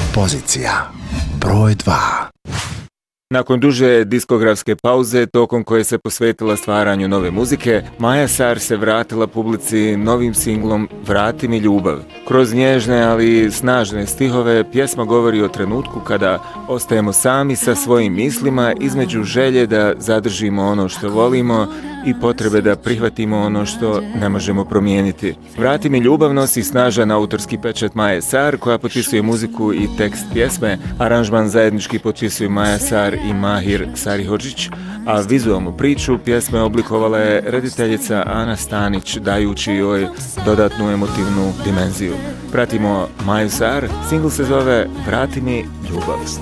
Pozicija broj 2. Nakon duže diskografske pauze, tokom koje se posvetila stvaranju nove muzike, Maja Sar se vratila publici novim singlom Vrati mi ljubav. Kroz nježne, ali snažne stihove, pjesma govori o trenutku kada ostajemo sami sa svojim mislima između želje da zadržimo ono što volimo i potrebe da prihvatimo ono što ne možemo promijeniti. Vrati mi ljubav nosi snažan autorski pečat Maje Sar, koja potpisuje muziku i tekst pjesme. Aranžman zajednički potpisuju Maja Sar i Mahir Sarihodžić, a vizualnu priču pjesme oblikovala je rediteljica Ana Stanić, dajući joj dodatnu emotivnu dimenziju. Pratimo Maju Sar, singl se zove Vrati mi ljubav.